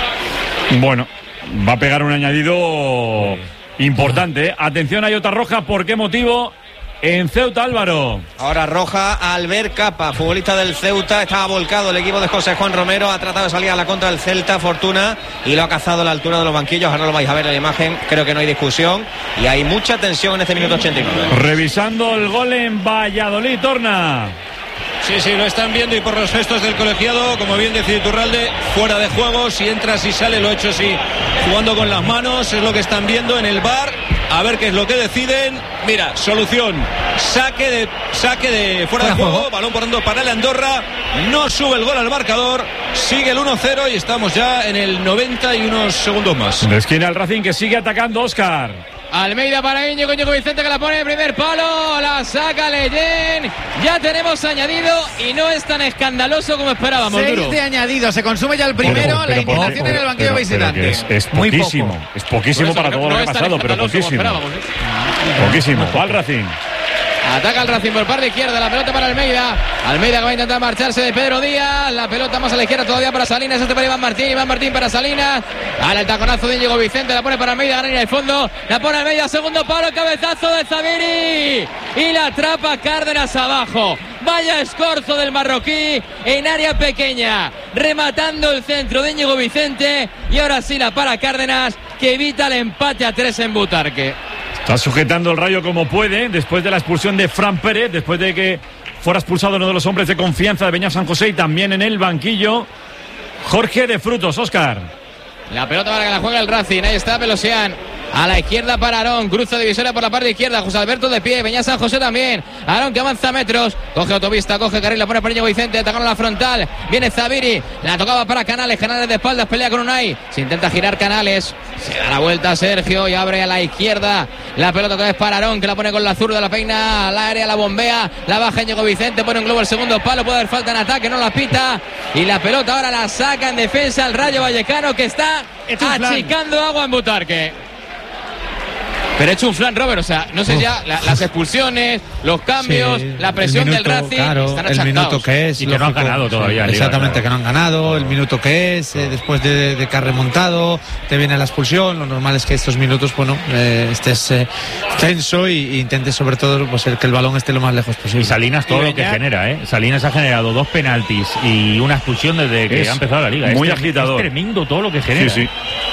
Bueno, va a pegar un añadido importante, ¿eh? Atención, hay otra roja, ¿por qué motivo? En Ceuta, Álvaro. Ahora roja, Albert Capa, futbolista del Ceuta. Estaba volcado el equipo de José Juan Romero. Ha tratado de salir a la contra del Celta, Fortuna, y lo ha cazado a la altura de los banquillos. Ahora lo vais a ver en la imagen. Creo que no hay discusión. Y hay mucha tensión en este minuto ochenta y nueve. Revisando el gol en Valladolid, Torna. Sí, sí, lo están viendo, y por los gestos del colegiado, como bien decía Iturralde, fuera de juego. Si entra, si sale, lo ha hecho sí, jugando con las manos. Es lo que están viendo en el V A R. A ver qué es lo que deciden. Mira, solución, saque de saque de fuera de juego, juego. Balón por dentro para el Andorra. No sube el gol al marcador. Sigue el uno cero y estamos ya en el noventa y unos segundos más. De esquina el Racing, que sigue atacando, Óscar. Almeida para Íñigo, Íñigo Vicente, que la pone en primer palo, la saca Leyen. Ya tenemos añadido y no es tan escandaloso como esperábamos. Seis Duro. de añadido, se consume ya el primero, Pero, pero, la indignación pero, en el banquillo pero, visitante. pero es, es poquísimo, es poquísimo para todo no lo que ha es tan pasado, pero poquísimo. ¿eh? Poquísimo, va el Racing. Ataca el Racing por parte izquierda, la pelota para Almeida. Almeida que va a intentar marcharse de Pedro Díaz. La pelota más a la izquierda todavía para Salinas. Este para Iván Martín, Iván Martín para Salinas. Ahora el taconazo de Íñigo Vicente, la pone para Almeida, gana en el fondo. La pone Almeida, segundo palo, cabezazo de Zaviri. Y la atrapa Cárdenas abajo. Vaya escorzo del marroquí en área pequeña, rematando el centro de Íñigo Vicente. Y ahora sí la para Cárdenas, que evita el empate a tres en Butarque. Está sujetando el Rayo como puede, después de la expulsión de Fran Pérez, después de que fuera expulsado uno de los hombres de confianza de Beñat San José, y también en el banquillo Jorge de Frutos. Óscar. La pelota para que la juega el Racing. Ahí está Pelosian. A la izquierda para Aarón, cruza divisoria por la parte izquierda, José Alberto de pie, Beñat San José también. Aarón que avanza metros, coge autopista, coge carril, la pone para Íñigo Vicente, atacaron a la frontal, viene Zaviri, la tocaba para Canales, Canales de espaldas, pelea con Unai, se intenta girar Canales, se da la vuelta a Sergio y abre a la izquierda, la pelota otra vez para Aarón, que la pone con la zurda, la peina al área, la bombea, la baja Íñigo Vicente, pone un globo al segundo palo, puede haber falta en ataque, no la pita, y la pelota ahora la saca en defensa el Rayo Vallecano, que está achicando agua en Butarque. Pero ha hecho un flan, Robert, o sea, no sé ya, la, las expulsiones, los cambios, sí, la presión minuto, del Racing, claro, están el minuto que es. Y que lógico, no han ganado todavía. Sí, exactamente, Liga, que no han ganado, el minuto que es, eh, después de, de que has remontado, te viene la expulsión, lo normal es que estos minutos, bueno, eh, estés eh, tenso y, y intentes sobre todo pues, el que el balón esté lo más lejos posible. Y Salinas todo lo que genera, ¿eh? Salinas ha generado dos penaltis y una expulsión desde que es ha empezado la Liga. Muy es agitador. Es tremendo todo lo que genera. Sí, sí.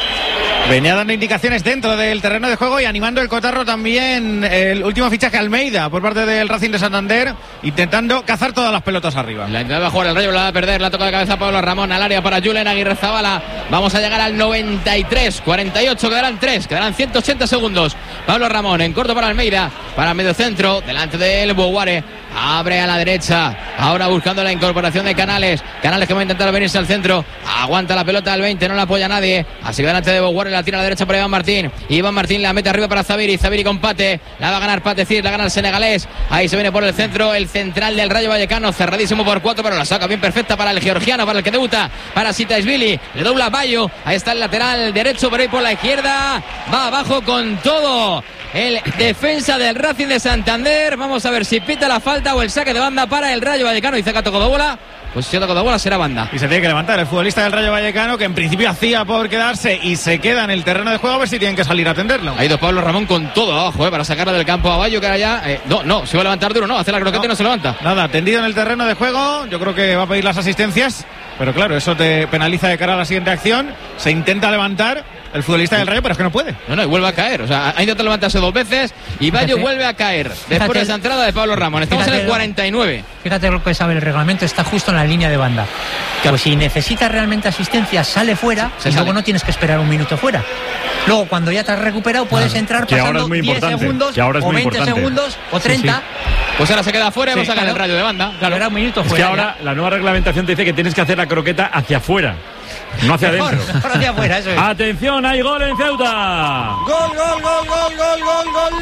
Venía dando indicaciones dentro del terreno de juego y animando el cotarro también el último fichaje Almeida por parte del Racing de Santander, intentando cazar todas las pelotas arriba. La intentaba jugar el Rayo, la va a perder, la toca de cabeza Pablo Ramón al área para Julen Aguirre Zabala. Vamos a llegar al noventa y tres, cuarenta y ocho, quedarán tres, quedarán ciento ochenta segundos. Pablo Ramón en corto para Almeida, para medio centro, delante del Boguare. Abre a la derecha, ahora buscando la incorporación de Canales. Canales que va a intentar venirse al centro. Aguanta la pelota al veinte, no la apoya nadie. Así que delante de Boguare, la tira a la derecha para Iván Martín. Iván Martín la mete arriba para Zaviri. Zaviri con Pate, la va a ganar Pate Cir, la gana el senegalés. Ahí se viene por el centro, el central del Rayo Vallecano, cerradísimo por cuatro, pero la saca bien perfecta para el georgiano, para el que debuta, para Sitaisvili. Le dobla Bayo, ahí está el lateral derecho, por ahí por la izquierda. Va abajo con todo el defensa del Racing de Santander. Vamos a ver si pita la falta o el saque de banda para el Rayo Vallecano. Dice que ha tocado bola. Pues si ha tocado bola será banda. Y se tiene que levantar el futbolista del Rayo Vallecano, que en principio hacía por quedarse y se queda en el terreno de juego, a ver si tienen que salir a atenderlo. Ha ido Pablo Ramón con todo abajo, eh, para sacarlo del campo a Bayo, que ahora ya... Eh, no, no, se va a levantar duro, no, hace la croqueta no, y no se levanta. Nada, tendido en el terreno de juego, yo creo que va a pedir las asistencias, pero claro, eso te penaliza de cara a la siguiente acción. Se intenta levantar el futbolista del Rayo, pero es que no puede. No, no, y vuelve a caer. O sea, ha intentado levantarse dos veces y Bayo vuelve a caer después fíjate, de esa entrada de Pablo Ramón. Estamos fíjate, en el cuarenta y nueve. Fíjate lo que sabe el reglamento, está justo en la línea de banda. Claro. Pues si necesitas realmente asistencia, sale fuera se y sale. Luego no tienes que esperar un minuto fuera. Luego, cuando ya te has recuperado, puedes claro. entrar pasando diez segundos o veinte importante. Segundos o treinta. Sí, sí. Pues ahora se queda fuera y sí, vamos a sacar claro. el Rayo de banda. Claro, era un minuto es fuera. Que ahora ya. La nueva reglamentación te dice que tienes que hacer la croqueta hacia afuera. No hacia Mejor, adentro. mejor hacia afuera, eso es. Atención, hay gol en Ceuta. Gol, gol, gol, gol, gol, gol, gol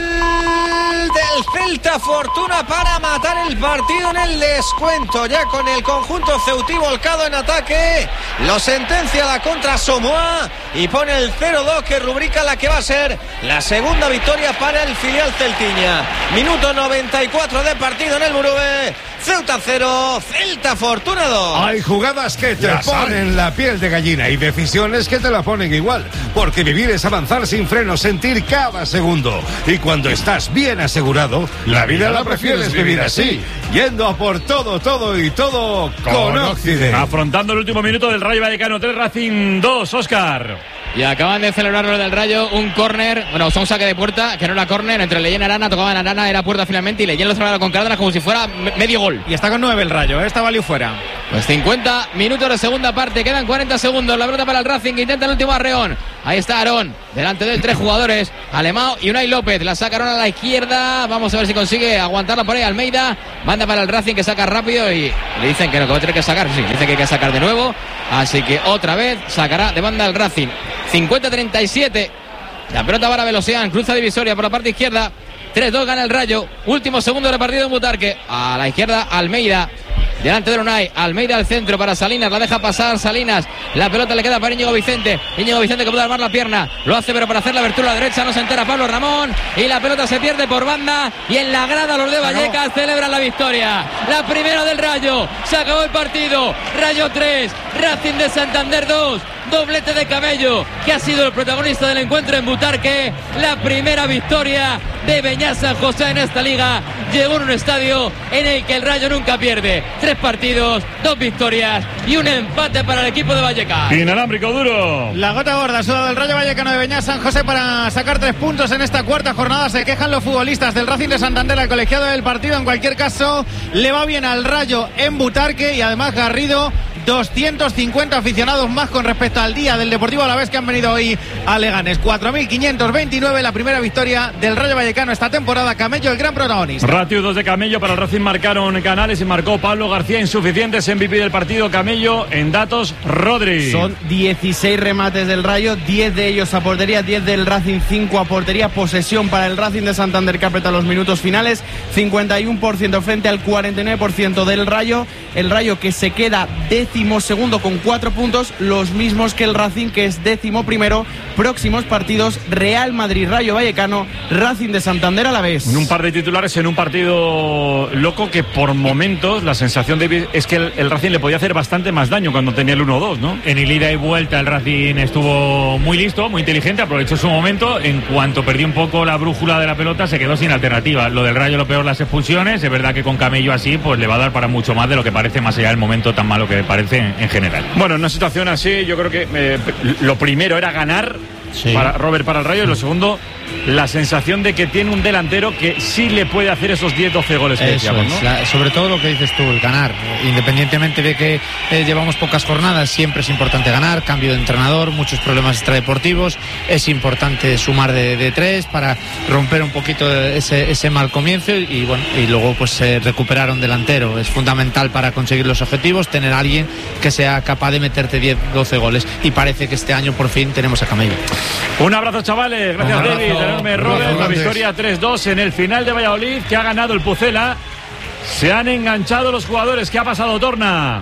del Celta. Fortuna para matar el partido en el descuento. Ya con el conjunto ceutí volcado en ataque. Lo sentencia la contra Somoa y pone el cero dos que rubrica la que va a ser la segunda victoria para el filial celtiña. Minuto noventa y cuatro de partido en el Murube. Ceuta cero, Celta Fortuna dos. Hay jugadas que te Ya ponen saben. la piel de gallina y decisiones que te la ponen igual. Porque vivir es avanzar sin freno, sentir cada segundo. Y cuando estás bien asegurado, la vida la prefieres vivir así. Yendo a por todo, todo y todo con Occident. Afrontando el último minuto del Rayo Vallecano tres, Racing dos, Óscar. Y acaban de celebrar lo del Rayo, un córner, bueno, son un saque de puerta, que no era córner, entre Leyen y Arana, tocaban Arana, era puerta finalmente, y Leyen lo celebraba con Cárdenas como si fuera me- medio gol. Y está con nueve el Rayo, ¿eh? Está valió fuera. Pues cincuenta minutos de segunda parte, quedan cuarenta segundos, la pelota para el Racing, intenta el último arreón. Ahí está Aarón, delante de él tres jugadores, Alemão y Unai López, la sacaron a la izquierda, vamos a ver si consigue aguantarla por ahí Almeida, manda para el Racing que saca rápido y le dicen que no, que va a tener que sacar, sí, dicen que hay que sacar de nuevo, así que otra vez sacará de banda el Racing. cincuenta treinta y siete, la pelota para Velocián, cruza divisoria por la parte izquierda, tres dos gana el Rayo, último segundo de partido en Butarque, a la izquierda Almeida, delante de Unai, Almeida al centro para Salinas, la deja pasar Salinas, la pelota le queda para Íñigo Vicente, Íñigo Vicente que puede armar la pierna, lo hace pero para hacer la abertura a la derecha no se entera Pablo Ramón y la pelota se pierde por banda y en la grada los de Vallecas celebran la victoria, la primera del Rayo, se acabó el partido, Rayo tres, Racing de Santander dos, doblete de Camello, que ha sido el protagonista del encuentro en Butarque, la primera victoria de Beñat San José en esta liga, llegó en un estadio en el que el Rayo nunca pierde, tres partidos, dos victorias y un empate para el equipo de Vallecas. Inalámbrico duro. La gota gorda, sudado del Rayo Vallecano de Beñat San José para sacar tres puntos en esta cuarta jornada. Se quejan los futbolistas del Racing de Santander, al colegiado del partido. En cualquier caso, le va bien al Rayo en Butarque y además Garrido, doscientos cincuenta aficionados más con respecto al día del Deportivo Alavés que han venido hoy a Leganés. cuatro mil quinientos veintinueve, la primera victoria del Rayo Vallecano esta temporada. Camello, el gran protagonista. Ratio dos de Camello, para el Racing marcaron Canales y marcó Pablo García, insuficientes, M V P del partido Camello. En datos, Rodri. Son dieciséis remates del Rayo, diez de ellos a portería, diez del Racing, cinco a portería. Posesión para el Racing de Santander que aprieta los minutos finales, cincuenta y uno por ciento frente al cuarenta y nueve por ciento del Rayo. El Rayo que se queda décimo segundo con cuatro puntos, los mismos que el Racing, que es décimo primero. Próximos partidos: Real Madrid, Rayo Vallecano, Racing de Santander a la vez. En un par de titulares en un partido loco que por momentos la sensación de es que el, el Racing le podía hacer bastante más daño cuando tenía el uno dos, ¿no? En el ida y vuelta el Racing estuvo muy listo, muy inteligente, aprovechó su momento. En cuanto perdió un poco la brújula de la pelota, se quedó sin alternativa. Lo del Rayo, lo peor, las expulsiones. Es verdad que con Camello así, pues le va a dar para mucho más de lo que parece, más allá del momento tan malo que parece en, en general. Bueno, en una situación así, yo creo que eh, lo primero era ganar. Sí. Para Robert, para el Rayo, y lo segundo, la sensación de que tiene un delantero que sí le puede hacer esos diez doce goles que Eso decíamos, ¿no? es, la, sobre todo lo que dices tú, el ganar. Independientemente de que eh, llevamos pocas jornadas, siempre es importante ganar. Cambio de entrenador, muchos problemas extradeportivos. Es importante sumar de, de tres para romper un poquito ese, ese mal comienzo y, y bueno, y luego pues eh, recuperar un delantero. Es fundamental para conseguir los objetivos tener a alguien que sea capaz de meterte diez doce goles, y parece que este año por fin tenemos a Camello. Un abrazo, chavales. Gracias, Un abrazo. David. Enorme, Robert. Un abrazo, La victoria tres dos en el final de Valladolid, que ha ganado el Pucela. Se han enganchado los jugadores. ¿Qué ha pasado, Torna?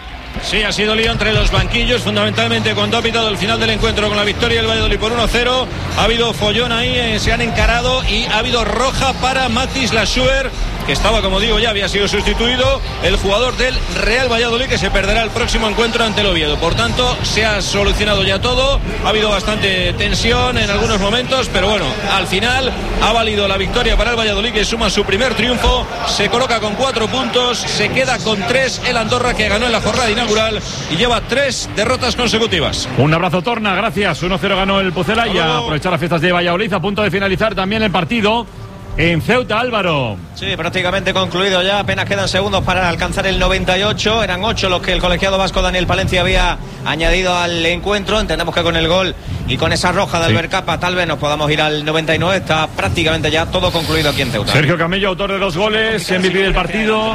Sí, ha sido lío entre los banquillos, fundamentalmente cuando ha pitado el final del encuentro con la victoria del Valladolid por uno cero. Ha habido follón ahí, eh, se han encarado y ha habido roja para Matis Lassuer, que estaba, como digo, ya había sido sustituido, el jugador del Real Valladolid, que se perderá el próximo encuentro ante el Oviedo. Por tanto, se ha solucionado ya todo. Ha habido bastante tensión en algunos momentos, pero bueno, al final ha valido la victoria para el Valladolid, que suma su primer triunfo, se coloca con cuatro puntos, se queda con tres el Andorra, que ganó en la jornada inaugural y lleva tres derrotas consecutivas. Un abrazo, Torna, gracias. uno cero ganó el Pucela y a aprovechar las fiestas de Valladolid, a punto de finalizar también el partido en Ceuta, Álvaro. Sí, prácticamente concluido ya, apenas quedan segundos para alcanzar el noventa y ocho, eran ocho los que el colegiado vasco Daniel Palencia había añadido al encuentro. Entendemos que con el gol y con esa roja de Sí. Albert Capa tal vez nos podamos ir al noventa y nueve, está prácticamente ya todo concluido aquí en Ceuta. Sergio Camello, autor de dos goles, M V P del partido.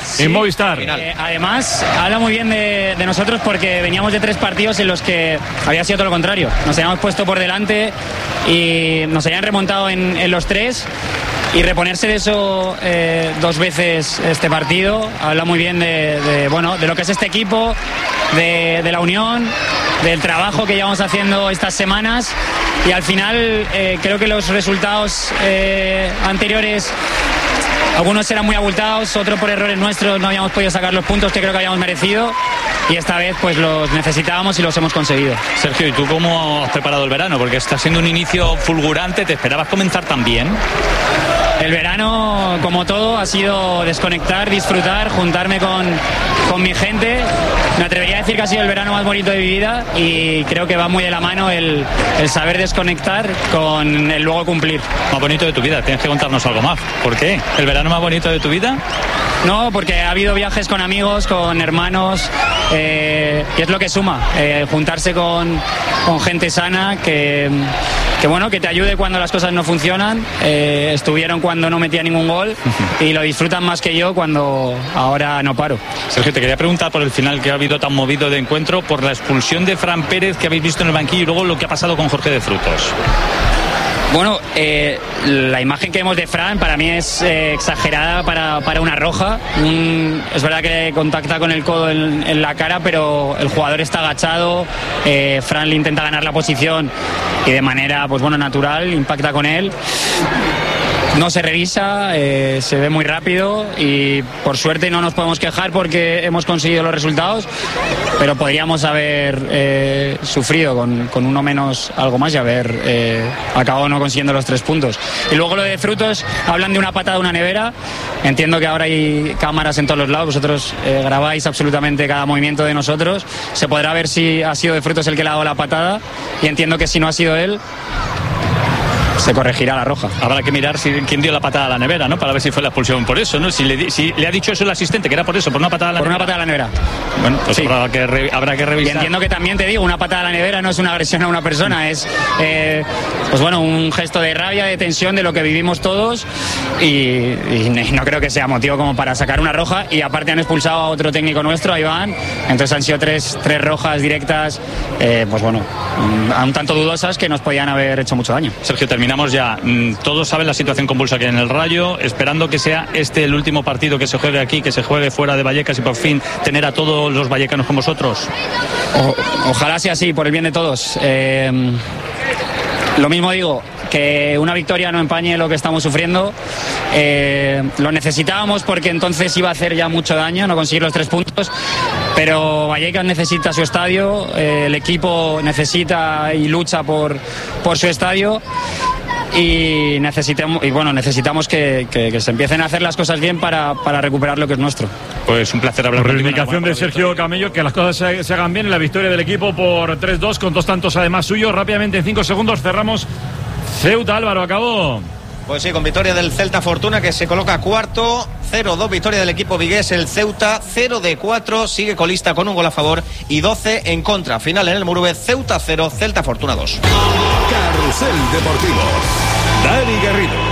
sí, en Movistar. Eh, además, habla muy bien de, de nosotros porque veníamos de tres partidos en los que había sido todo lo contrario. Nos habíamos puesto por delante y nos habían remontado en, en los tres. Y reponerse de eso eh, dos veces este partido habla muy bien de, de, bueno, de lo que es este equipo, de, de la unión, del trabajo que llevamos haciendo estas semanas. Y al final eh, creo que los resultados eh, anteriores, algunos eran muy abultados, otros por errores nuestros no habíamos podido sacar los puntos que creo que habíamos merecido. Y esta vez pues los necesitábamos y los hemos conseguido. Sergio, ¿y tú cómo has preparado el verano? Porque está siendo un inicio fulgurante. ¿Te esperabas comenzar tan bien? El verano, como todo, ha sido desconectar, disfrutar, juntarme con, con mi gente. Me atrevería a decir que ha sido el verano más bonito de mi vida y creo que va muy de la mano el, el saber desconectar con el luego cumplir. Más bonito de tu vida, tienes que contarnos algo más. ¿Por qué? ¿El verano más bonito de tu vida? No, porque ha habido viajes con amigos, con hermanos, eh, y es lo que suma, eh, juntarse con, con gente sana que, que, bueno, que te ayude cuando las cosas no funcionan. Eh, estuvieron cuando no metía ningún gol y lo disfrutan más que yo cuando ahora no paro. Sergio, te quería preguntar por el final que ha habido tan movido de encuentro, por la expulsión de Fran Pérez que habéis visto en el banquillo y luego lo que ha pasado con Jorge de Frutos. Bueno, eh, la imagen que vemos de Fran para mí es eh, exagerada para, para una roja. Un, es verdad que contacta con el codo en, en la cara, pero el jugador está agachado. Eh, Fran le intenta ganar la posición y de manera, pues bueno, natural impacta con él. No se revisa, eh, se ve muy rápido y por suerte no nos podemos quejar porque hemos conseguido los resultados, pero podríamos haber eh, sufrido con, con uno menos algo más y haber eh, acabado no consiguiendo los tres puntos. Y luego lo de Frutos, hablan de una patada de una nevera. Entiendo que ahora hay cámaras en todos los lados, vosotros eh, grabáis absolutamente cada movimiento de nosotros. Se podrá ver si ha sido de Frutos el que le ha dado la patada y entiendo que si no ha sido él, se corregirá la roja. Habrá que mirar si, quién dio la patada a la nevera, ¿no? Para ver si fue la expulsión por eso, ¿no? Si le, si le ha dicho eso el asistente, que era por eso, por una patada a la por nevera. Por una patada a la nevera. Bueno, pues sí. habrá, que re, habrá que revisar. Y entiendo que también te digo, una patada a la nevera no es una agresión a una persona, es, eh, pues bueno, un gesto de rabia, de tensión, de lo que vivimos todos y, y no creo que sea motivo como para sacar una roja y aparte han expulsado a otro técnico nuestro, a Iván, entonces han sido tres, tres rojas directas, eh, pues bueno, un, un tanto dudosas que nos podían haber hecho mucho daño. Sergio, terminamos ya. Todos saben la situación convulsa que hay en el Rayo, esperando que sea este el último partido que se juegue aquí, que se juegue fuera de Vallecas y por fin tener a todos los vallecanos con vosotros. O, ojalá sea así, por el bien de todos. Eh, lo mismo digo, que una victoria no empañe lo que estamos sufriendo. Eh, lo necesitábamos porque entonces iba a hacer ya mucho daño no conseguir los tres puntos, pero Vallecas necesita su estadio, eh, el equipo necesita y lucha por, por su estadio. Y necesitamos, y bueno, necesitamos que, que, que se empiecen a hacer las cosas bien para, para recuperar lo que es nuestro. Pues un placer hablar con la reivindicación de Sergio Camello, que las cosas se, se hagan bien en la victoria del equipo por tres dos, con dos tantos además suyos. Rápidamente, en cinco segundos, cerramos Ceuta. Álvaro, acabó. Pues sí, con victoria del Celta Fortuna, que se coloca cuarto. cero dos, victoria del equipo vigués, el Ceuta. Cero de cuatro, sigue colista con un gol a favor y doce en contra. Final en el Murube, Ceuta cero, Celta Fortuna dos. Carrusel Deportivo. Dani Garrido.